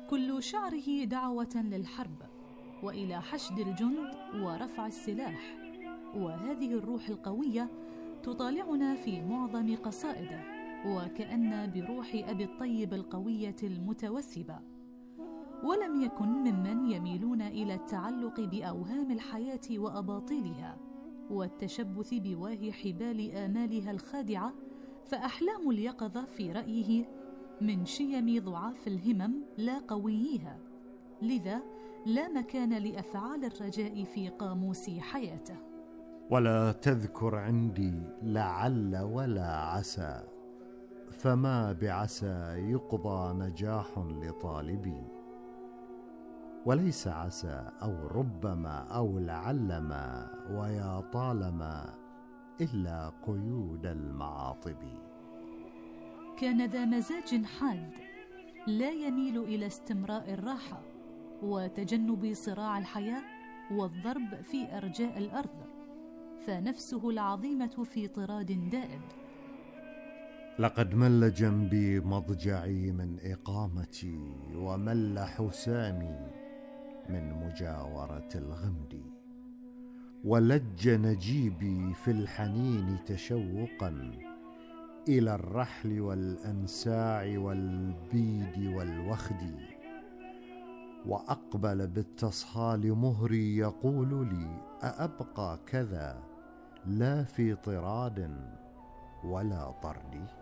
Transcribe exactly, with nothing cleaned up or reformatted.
كل شعره دعوة للحرب وإلى حشد الجند ورفع السلاح، وهذه الروح القوية تطالعنا في معظم قصائده، وكأن بروح أبي الطيب القوية المتوثبة. ولم يكن ممن يميلون إلى التعلق بأوهام الحياة وأباطيلها والتشبث بواهي حبال آمالها الخادعة، فأحلام اليقظة في رأيه من شيم ضعاف الهمم لا قوييها، لذا لا مكان لأفعال الرجاء في قاموس حياته. ولا تذكر عندي لعل ولا عسى، فما بعسى يقضى نجاح لطالبي، وليس عسى أو ربما أو لعلما ويا طالما إلا قيود المعاطب. كان ذا مزاج حاد لا يميل إلى استمراء الراحة وتجنب صراع الحياة والضرب في أرجاء الأرض، فنفسه العظيمة في طراد دائب. لقد مل جنبي مضجعي من إقامتي، ومل حسامي من مجاورة الغمد، ولج نجيبي في الحنين تشوقا إلى الرحل والأنساع والبيد والوخد، وأقبل بالتصحال مهري يقول لي أأبقى كذا لا في طراد ولا طرد.